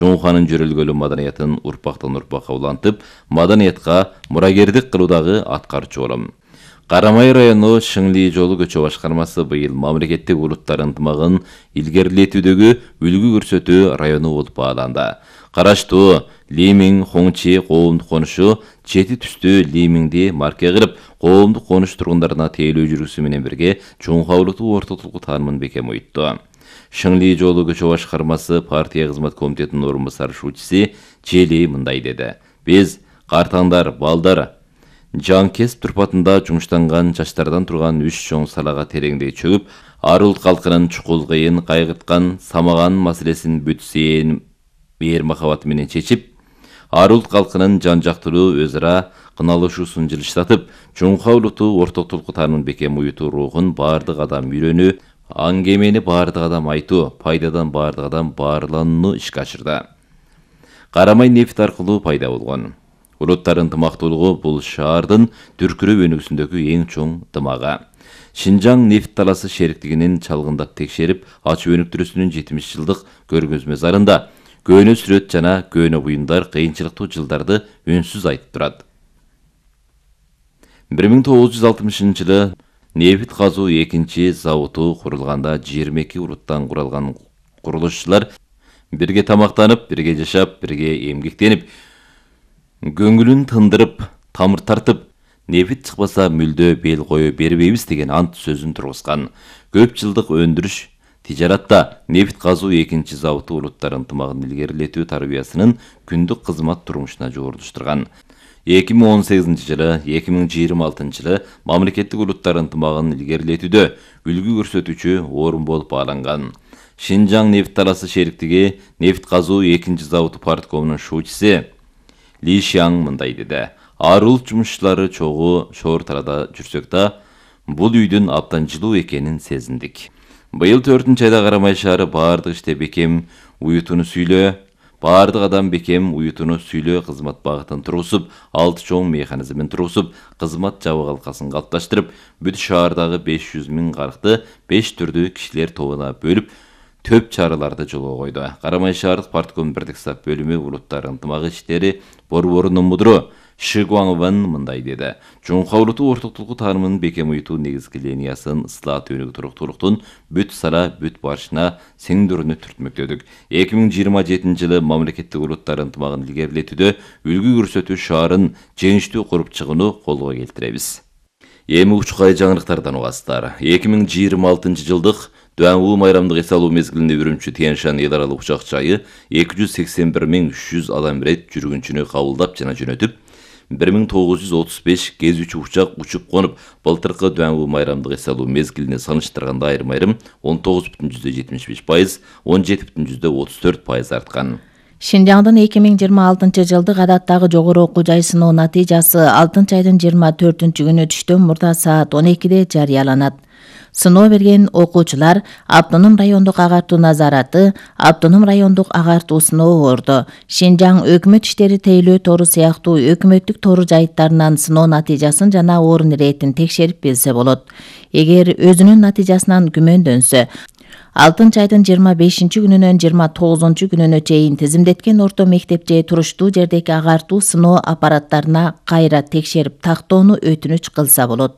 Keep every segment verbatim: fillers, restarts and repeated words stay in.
Жоңханын жөрөлгөлүү маданиятын урпактан урпакка улантып, маданиятка мурагердик кылуудагы аткарчу орун. Карамай району Шыңли жолу көчө башкармасы быйыл мамлекеттик улуттар ынтымагын илгерилетүүдөгү үлгү көрсөтүү району болуп бааланды. Караштуу Лимин Хоңчи коомдук конушу чети түстүү Лиминди марке кылып, коомдук конуш тургундарына тейлөө жүргүсү менен бирге чоңка улуттуу ортотулку таанымын бекем уйутту. Шыңли жолу көчө башкармасы партия кызмат комитетинин орун басарчысы Жели мындай деди. Биз картаңдар, балдар Жанкес турпатында жумуштанган жаштардан турган үч чоң салага тереңдей чөгүп, арыл калкынын чукул кыйын кайгырткан самаган маселесин бүтсейин мээр махабаты менен чечип, арыл калкынын жан жактылуу өз ара кыналышуусун жылыштатып, чоңка улуттуу ортотулку таанымын бекем уютуу рухун баардык адам үйрөнүү, аңгемени баардык адам айтуу, пайдадан баардык адам баарланууну ишке ашырды. Карамай нефт аркылуу пайда болгон. Улуттар ынтымактуулугу бул шаардын дүркүрөп өнүгүүсүндөгү эң чоң ынтымагы. Шинжаң нефт таласы шериктигинин чалгындап текшерип, ачуу өнүктүрүүсүнүн жетимиш жылдык көргөзмө зарында көөнө сүрөт жана көөнө буюмдар кыйынчылыктуу жылдарды үнсүз айтып турат. бир миң тогуз жүз алтымышынчы жылы нефт казуу экинчи заводу курулганда жыйырма эки улуттан куралган курулушчулар бирге тамактанып, бирге жашап, бирге эмгектенип, көңүлүн тындырып, тамыр тартып, нефт чыкпаса мүлдө бел кое бербейбиз деген ант сөзүн тургузган. Көп жылдык өндүрүш тижаратта нефт казуу экинчи заводу улуттар ынтымагын илгерилетүү тарбиясынын күндүк кызмат турмушуна жогорулуштурган. эки миң он сегизинчи жылы, эки миң жыйырма алтынчы жылы мамлекеттик улуттар ынтымагын илгерилетүүдө үлгү көрсөтүүчү орун болуп бааланган. Шинжаң нефт таласы шериктиги нефт казуу экинчи заводу парткомунун шуучусу Ли Шияң мындай деди. Арыл жумушчулары чогуу шоор талада жүрсөк да, бул үйдүн абдан жылуу экенин сезиндик. Быйыл төртүнчү айда Карамай шаары баардык иште бекем уютууну сүйлөө, баардык адам бекем уютууну сүйлөө кызмат багытын тургузуп, алты чоң механизмин тургузуп, кызмат жабык алкасын калыпташтырып, бүт шаардагы беш жүз миң карыкты беш түрдүү кишилер тобуна бөлүп, төп чараларды жолго койду. Карамай шаардык партком бирдик сап бөлүмү улуттар ынтымагы иштери борборунун мудру Ши Гуаңван мындай деди. Чоңка улуттуу ортотулку таанымын бекем уютуу негизги линиясын ысылат өнүгүү туруктуулуктун бүт сара бүт барышына сеңдөрүнү түртмөктөдүк. эки миң жыйырма жетинчи жылы мамлекеттик улуттар ынтымагын илгерилетүүдө үлгү көрсөтүү шаарын жеңиштүү куруп чыгууну колго келтиребиз. Эми учкай жаңырыктардан угасыздар. эки миң жыйырма алтынчы жылдык Дуан-У майрамдык эс алуу мезгилинде Үрүмчү Тянь-Шань эл аралык учак жайы эки жүз сексен бир миң үч жүз адам рет жүргүнчүнү кабылдап жана жөнөтүп, бир миң тогуз жүз отуз беш кезүүчү учак учуп конуп, былтыркы Дуан-У майрамдык эс алуу мезгилине салыштырганда айрым-айрым он тогуз бүтүн жүздө жетимиш беш пайыз, он жети бүтүн жүздө отуз төрт пайыз арткан. Шинжаңдын эки миң жыйырма алтынчы жылдык адаттагы жогору окуу жай сыноо натыйжасы алтынчы айдын жыйырма төртүнчү күнү түштөн мурда саат он экиде жарыяланат. Сыноо берген окуучулар Автоном райондук агартуу назараты, Автоном райондук агартуу сыноо орду, Шинжаң өкмөт иштери тейлөө тору сыяктуу өкмөттүк тору жайыттарынан сыноо натыйжасын жана орун иретин текшерип билсе болот. Эгер өзүнүн натыйжасынан күмөндөнсө, алтынчы айдын жыйырма бешинчи күнүнөн жыйырма тогузунчу күнүнө чейин тизимдеткен орто мектеп же туруштуу жердеги агартуу сыноо аппараттарына кайра текшерип тактоону өтүнүч кылса болот.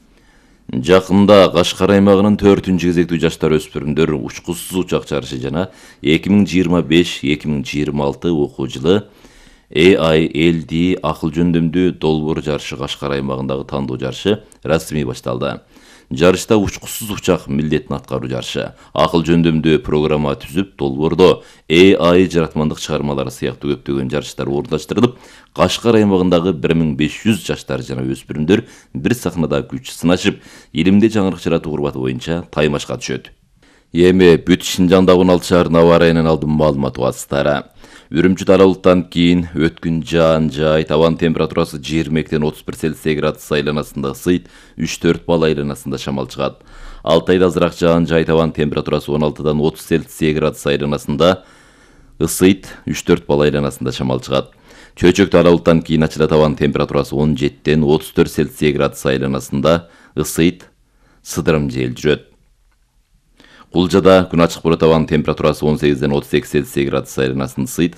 Жакында Кашкар аймагынын төртүнчү кезектүү жаштар өспүрүмдөр учкусуз учак жарышы жана эки миң жыйырма беш эки миң жыйырма алты окуу жылы A I L D акыл жөндөмдүү долбоор жарышы Кашкар аймагындагы тандоо жарышы расмий башталды. Жарышта учкусуз учак милдетин аткаруу жарышы, акыл жөндөмдүү программа түзүп, долбоордо A I жаратмандык чыгармалары сыяктуу көптөгөн жарыштар орундаштырылып, Кашкар аймагындагы бир миң беш жүз жаштар жана өспүрүмдөр бир сахнада күч сынашып, илимде жаңырык жаратуу курбаты боюнча таймашка түшөт. Эми бүт Шинжаңдагы он алты шаардын аба ырайынан алдым маалымат угасыздар. Үрүмчү даралыктан кийин өткүн жаан жай, табан температурасы жыйырма экиден отуз бир Цельсий градус айланасында ысыйт, үч төрт балл айланасында шамал чыгат. Алтайда азыраак жаан жай, табан температурасы он алтыдан отуз Цельсий градус айланасында ысыйт, үч төрт балл айланасында шамал чыгат. Чөчөк даралыктан кийин ачыда табан температурасы он жетиден отуз төрт Цельсий градус айланасында ысыйт, сыдырым жел жүрөт. Кулжада күн ачык болот, табан температурасы он сегизден отуз эки Цельсий градус айланасында ысыйт,